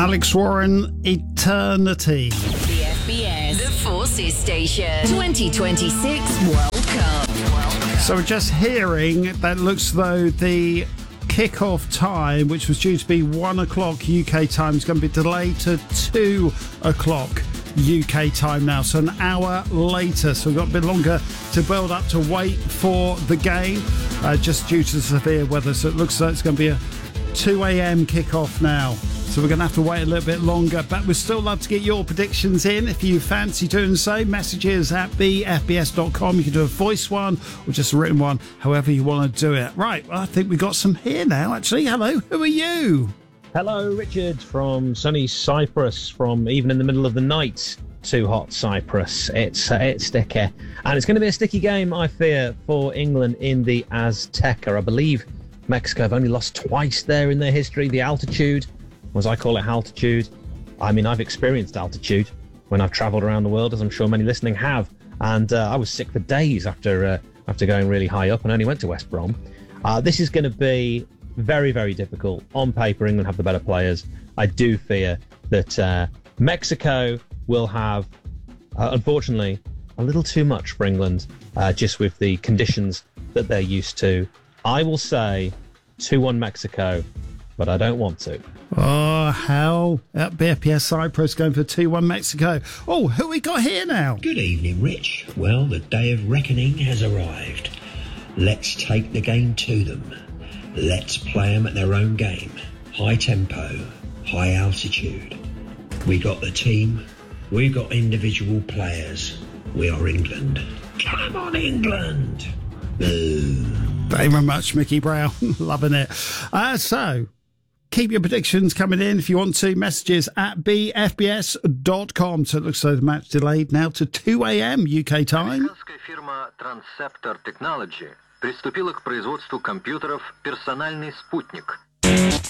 Alex Warren, Eternity. The FBS, the Forces Station, 2026 World Cup. So we're just hearing that looks though the kick-off time, which was due to be 1 o'clock UK time, is going to be delayed to 2 o'clock UK time now, so an hour later. So we've got a bit longer to build up to wait for the game, just due to severe weather. So it looks like it's going to be a 2 a.m. kick-off now. So we're going to have to wait a little bit longer, but we'd still love to get your predictions in. If you fancy doing so, messages at bfbs.com. You can do a voice one or just a written one, however you want to do it. Right, well, I think we've got some here now, actually. Hello, who are you? Hello, Richard from sunny Cyprus, from even in the middle of the night to hot Cyprus. It's sticky. And it's going to be a sticky game, I fear, for England in the Azteca. I believe Mexico have only lost twice there in their history. The altitude, as I call it, altitude. I mean, I've experienced altitude when I've travelled around the world, as I'm sure many listening have. And I was sick for days after going really high up, and only went to West Brom. This is going to be very, very difficult. On paper, England have the better players. I do fear that Mexico will have, unfortunately, a little too much for England, just with the conditions that they're used to. I will say 2-1 Mexico, but I don't want to. Oh, hell. BFPS Cyprus going for 2-1 Mexico. Oh, who we got here now? Good evening, Rich. Well, the day of reckoning has arrived. Let's take the game to them. Let's play them at their own game. High tempo, high altitude. We got the team. We've got individual players. We are England. Come on, England! Boo. Thank you very much, Mickey Brown. Loving it. So, keep your predictions coming in if you want to. Messages at bfbs.com. So it looks like the match delayed now to 2 a.m. UK time. Американская фирма Transceptor Technology приступила к производству компьютеров «Персональный спутник».